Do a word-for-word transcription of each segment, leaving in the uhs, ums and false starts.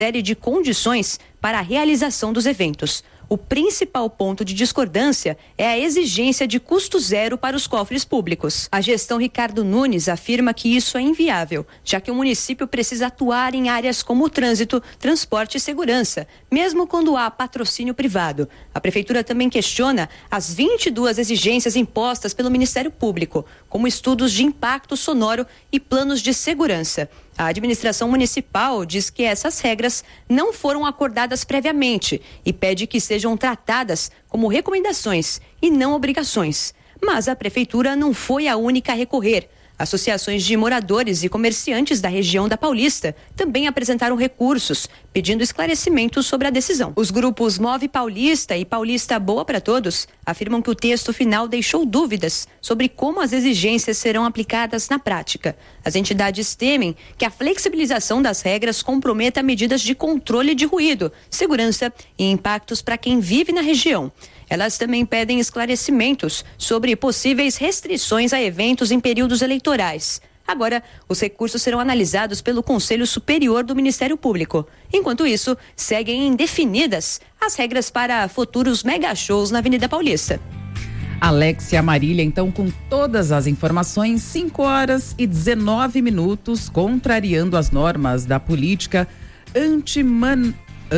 série de condições para a realização dos eventos. O principal ponto de discordância é a exigência de custo zero para os cofres públicos. A gestão Ricardo Nunes afirma que isso é inviável, já que o município precisa atuar em áreas como o trânsito, transporte e segurança, mesmo quando há patrocínio privado. A prefeitura também questiona as vinte e duas exigências impostas pelo Ministério Público, como estudos de impacto sonoro e planos de segurança. A administração municipal diz que essas regras não foram acordadas previamente e pede que sejam tratadas como recomendações e não obrigações. Mas a prefeitura não foi a única a recorrer. Associações de moradores e comerciantes da região da Paulista também apresentaram recursos, pedindo esclarecimentos sobre a decisão. Os grupos Move Paulista e Paulista Boa para Todos afirmam que o texto final deixou dúvidas sobre como as exigências serão aplicadas na prática. As entidades temem que a flexibilização das regras comprometa medidas de controle de ruído, segurança e impactos para quem vive na região. Elas também pedem esclarecimentos sobre possíveis restrições a eventos em períodos eleitorais. Agora, os recursos serão analisados pelo Conselho Superior do Ministério Público. Enquanto isso, seguem indefinidas as regras para futuros mega-shows na Avenida Paulista. Alexia Marília, então, com todas as informações, cinco horas e dezenove minutos, contrariando as normas da política antiman,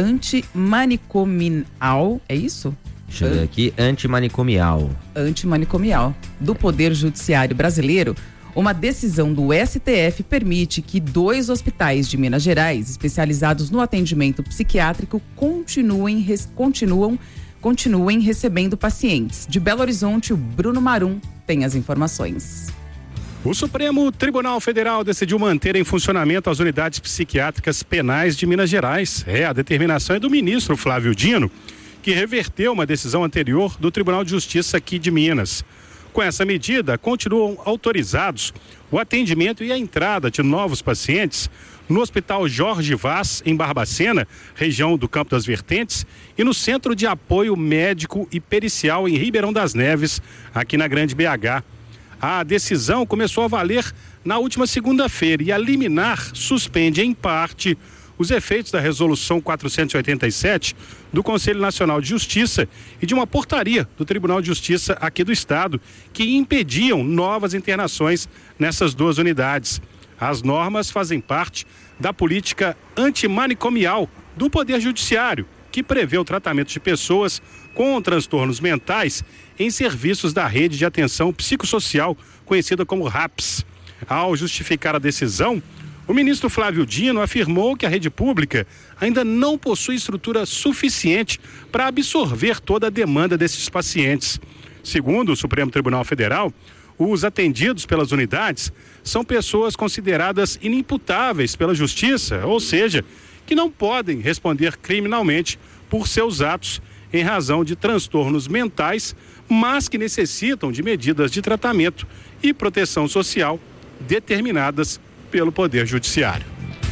antimanicomial, é isso? Deixa eu ver aqui, antimanicomial. Antimanicomial. Do Poder Judiciário Brasileiro, uma decisão do S T F permite que dois hospitais de Minas Gerais, especializados no atendimento psiquiátrico, continuem, res, continuam, continuem recebendo pacientes. De Belo Horizonte, o Bruno Marum tem as informações. O Supremo Tribunal Federal decidiu manter em funcionamento as unidades psiquiátricas penais de Minas Gerais. É, a determinação é do ministro Flávio Dino, que reverteu uma decisão anterior do Tribunal de Justiça aqui de Minas. Com essa medida, continuam autorizados o atendimento e a entrada de novos pacientes no Hospital Jorge Vaz, em Barbacena, região do Campo das Vertentes, e no Centro de Apoio Médico e Pericial em Ribeirão das Neves, aqui na Grande B H. A decisão começou a valer na última segunda-feira e a liminar suspende em parte os efeitos da Resolução quatrocentos e oitenta e sete do Conselho Nacional de Justiça e de uma portaria do Tribunal de Justiça aqui do Estado que impediam novas internações nessas duas unidades. As normas fazem parte da política antimanicomial do Poder Judiciário, que prevê o tratamento de pessoas com transtornos mentais em serviços da rede de atenção psicossocial, conhecida como RAPS. Ao justificar a decisão, o ministro Flávio Dino afirmou que a rede pública ainda não possui estrutura suficiente para absorver toda a demanda desses pacientes. Segundo o Supremo Tribunal Federal, os atendidos pelas unidades são pessoas consideradas inimputáveis pela Justiça, ou seja, que não podem responder criminalmente por seus atos em razão de transtornos mentais, mas que necessitam de medidas de tratamento e proteção social determinadas pelo Poder Judiciário.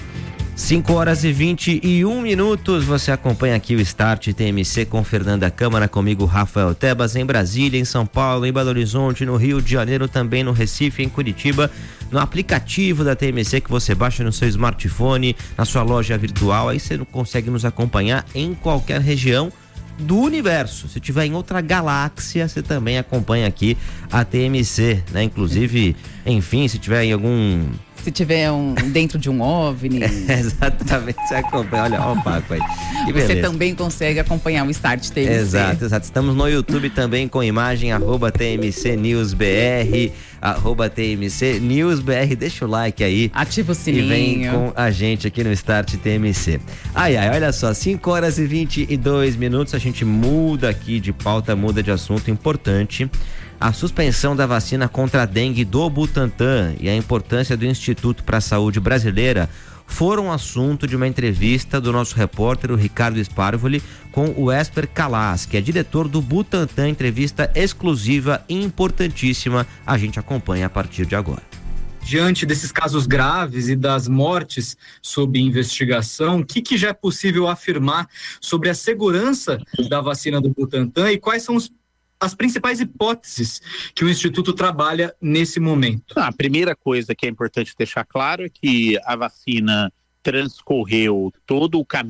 cinco horas e vinte e um minutos, você acompanha aqui o Start T M C com Fernanda Câmara, comigo Rafael Tebas, em Brasília, em São Paulo, em Belo Horizonte, no Rio de Janeiro, também no Recife, em Curitiba, no aplicativo da T M C que você baixa no seu smartphone, na sua loja virtual, aí você consegue nos acompanhar em qualquer região do universo. Se tiver em outra galáxia, você também acompanha aqui a T M C, né? Inclusive, enfim, se tiver em algum... Se tiver um, dentro de um OVNI. É, exatamente, você acompanha. Olha, ó o Paco aí. Que você beleza. Também consegue acompanhar o Start T M C. Exato, exato. Estamos no YouTube também com imagem, arroba T M C News B R, arroba T M C News B R. Deixa o like aí. Ativa o sininho. E vem com a gente aqui no Start T M C. Ai, ai, olha só, cinco horas e vinte e dois minutos, a gente muda aqui de pauta, muda de assunto importante. A suspensão da vacina contra a dengue do Butantan e a importância do Instituto para a Saúde Brasileira foram assunto de uma entrevista do nosso repórter, o Ricardo Sparvoli, com o Esper Calas, que é diretor do Butantan, entrevista exclusiva e importantíssima. A gente acompanha a partir de agora. Diante desses casos graves e das mortes sob investigação, o que, que já é possível afirmar sobre a segurança da vacina do Butantan e quais são os as principais hipóteses que o Instituto trabalha nesse momento? A primeira coisa que é importante deixar claro é que a vacina transcorreu todo o caminho